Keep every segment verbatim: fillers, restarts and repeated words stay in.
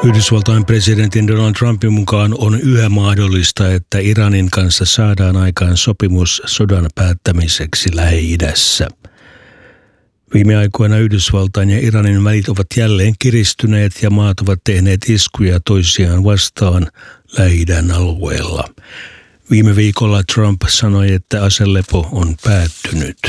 Yhdysvaltain presidentin Donald Trumpin mukaan on yhä mahdollista, että Iranin kanssa saadaan aikaan sopimus sodan päättämiseksi Lähi-idässä. Viime aikoina Yhdysvaltain ja Iranin välit ovat jälleen kiristyneet ja maat ovat tehneet iskuja toisiaan vastaan Lähi-idän alueella. Viime viikolla Trump sanoi, että aselepo on päättynyt.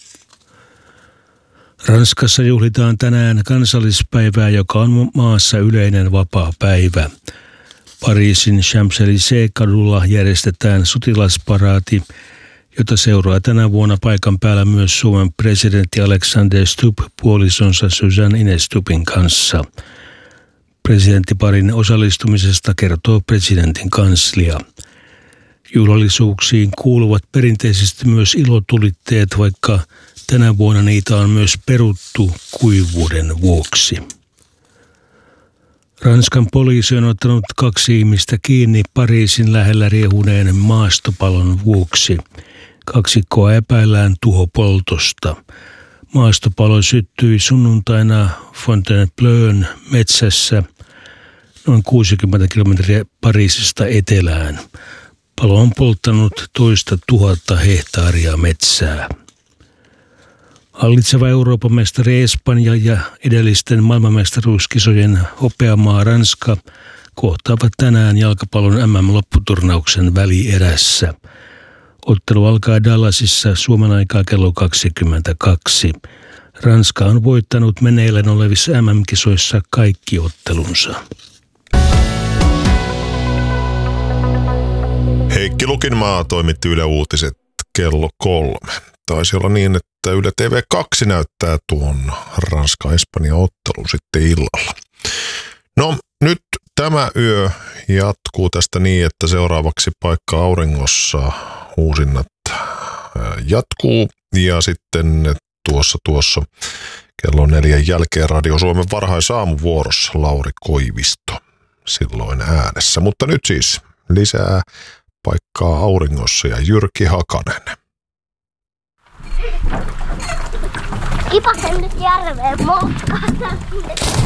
Ranskassa juhlitaan tänään kansallispäivää, joka on maassa yleinen vapaa päivä. Pariisin Champs-Élysées-kadulla järjestetään sotilasparaati, jota seuraa tänä vuonna paikan päällä myös Suomen presidentti Alexander Stubb puolisonsa Suzanne Ines Stubbin kanssa. Presidenttiparin osallistumisesta kertoo presidentin kanslia. Juhlallisuuksiin kuuluvat perinteisesti myös ilotulitteet, vaikka tänä vuonna niitä on myös peruttu kuivuuden vuoksi. Ranskan poliisi on ottanut kaksi ihmistä kiinni Pariisin lähellä riehuneen maastopalon vuoksi. Kaksikkoa epäillään tuhopoltosta. Maastopalo syttyi sunnuntaina Fontainebleaun metsässä noin kuusikymmentä kilometriä Pariisista etelään. Palo on polttanut toista tuhatta hehtaaria metsää. Hallitseva Euroopan mestari Espanja ja edellisten maailmanmestaruuskisojen hopeamaa Ranska kohtaavat tänään jalkapallon M M-lopputurnauksen välierässä. Ottelu alkaa Dallasissa Suomen aikaa kello kaksikymmentäkaksi. Ranska on voittanut meneillään olevissa M M-kisoissa kaikki ottelunsa. Heikki Lukinmaa toimitti Yle Uutiset kello kolme. Taisi olla niin, että Yle T V kaksi näyttää tuon Ranska-Espanja-ottelun sitten illalla. No nyt tämä yö jatkuu tästä niin, että seuraavaksi Paikka auringossa uusinnat jatkuu ja sitten tuossa tuossa kello neljän jälkeen Radio Suomen varhaisaamuvuorossa Lauri Koivisto silloin äänessä. Mutta nyt siis lisää Paikkaa auringossa ja Jyrki Hakanen. Kipasen nyt järveen motkata.